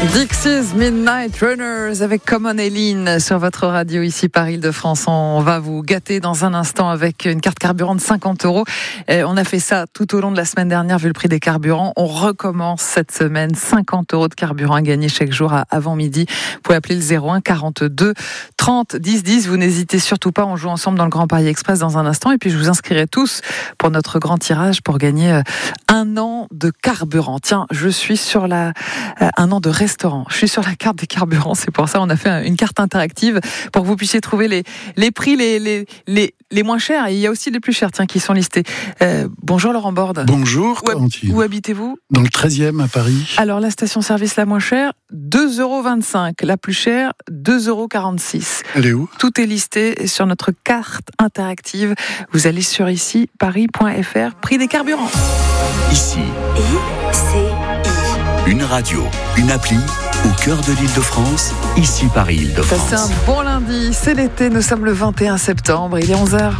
Dixie's Midnight Runners avec Common Eileen sur votre radio ici par Île-de-France. On va vous gâter dans un instant avec une carte carburant de 50 €. On a fait ça tout au long de la semaine dernière vu le prix des carburants. On recommence cette semaine. 50 € de carburant à gagner chaque jour avant midi. Vous pouvez appeler le 01 42 30 10 10. Vous n'hésitez surtout pas. On joue ensemble dans le Grand Paris Express dans un instant. Et puis je vous inscrirai tous pour notre grand tirage pour gagner un an de carburant. Tiens, je suis sur un an de restaurant. Je suis sur la carte des carburants, c'est pour ça on a fait une carte interactive pour que vous puissiez trouver les prix les moins chers. Et il y a aussi les plus chers qui sont listés. Bonjour Laurent Borde. Bonjour. Où habitez-vous ? Dans le 13e à Paris. Alors la station-service la moins chère, 2,25 €. La plus chère, 2,46 €. Elle est où ? Tout est listé sur notre carte interactive. Vous allez sur ici, paris.fr, prix des carburants. Ici. Une radio, une appli, au cœur de l'Île-de-France, ici Paris Île-de-France. C'est un bon lundi, c'est l'été, nous sommes le 21 septembre, il est 11h.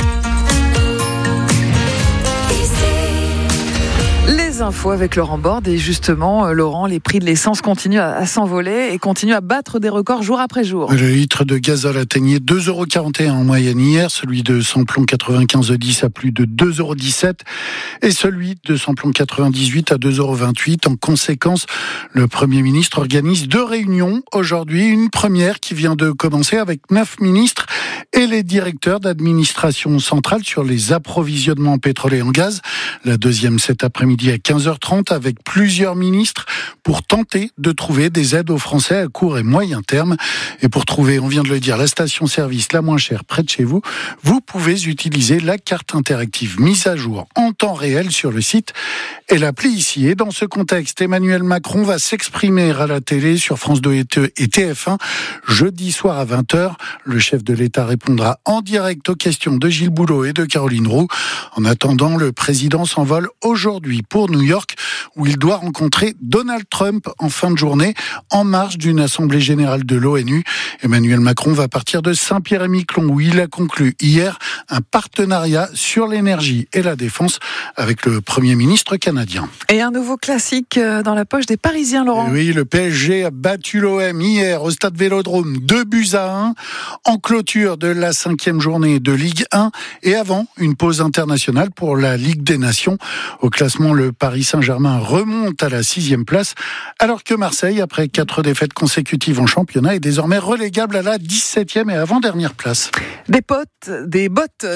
Les infos avec Laurent Borde et justement, Laurent, les prix de l'essence continuent à s'envoler et continuent à battre des records jour après jour. Le litre de gazole atteignait 2,41 € en moyenne hier, celui de samplon 95-10 à plus de 2,17 € et celui de samplon 98 à 2,28 €. En conséquence, le Premier ministre organise 2 réunions aujourd'hui, une première qui vient de commencer avec 9 ministres et les directeurs d'administration centrale sur les approvisionnements en pétrole et en gaz. La deuxième cet après-midi à 15h30 avec plusieurs ministres pour tenter de trouver des aides aux Français à court et moyen terme. Et pour trouver, on vient de le dire, la station-service la moins chère près de chez vous, vous pouvez utiliser la carte interactive mise à jour en temps réel sur le site et l'appli ici. Et dans ce contexte, Emmanuel Macron va s'exprimer à la télé sur France 2 et TF1 jeudi soir à 20h. Le chef de l'État répondra en direct aux questions de Gilles Boulot et de Caroline Roux. En attendant, le président s'envole aujourd'hui pour New York où il doit rencontrer Donald Trump en fin de journée en marge d'une assemblée générale de l'ONU. Emmanuel Macron va partir de Saint-Pierre-et-Miquelon où il a conclu hier un partenariat sur l'énergie et la défense avec le Premier ministre canadien. Et un nouveau classique dans la poche des Parisiens, Laurent. Oui, le PSG a battu l'OM hier au stade Vélodrome 2-1 en clôture de la 5e journée de Ligue 1 et avant une pause internationale pour la Ligue des Nations. Au classement, le Paris Saint-Germain remonte à la 6e place alors que Marseille, après 4 défaites consécutives en championnat, est désormais relégable à la 17e et avant-dernière place. Des bottes, des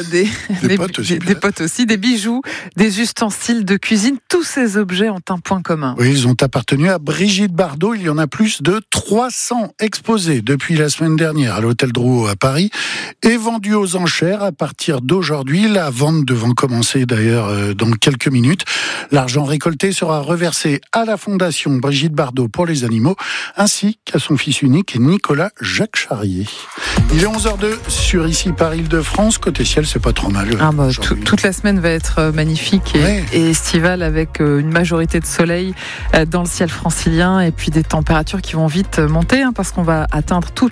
potes aussi, des bijoux, des ustensiles de cuisine, tous ces objets ont un point commun. Oui, ils ont appartenu à Brigitte Bardot. Il y en a plus de 300 exposés depuis la semaine dernière à l'hôtel Drouot à Paris et vendus aux enchères à partir d'aujourd'hui. La vente devant commencer d'ailleurs dans quelques minutes. L'argent récolté sera reversé à la fondation Brigitte Bardot pour les animaux ainsi qu'à son fils unique Nicolas Jacques Charrier. Il est 11h02 sur ici par Île-de-France. Côté ciel, c'est pas trop mal. Toute la semaine va être magnifique et estivale avec une majorité de soleil dans le ciel francilien et puis des températures qui vont vite monter parce qu'on va atteindre toute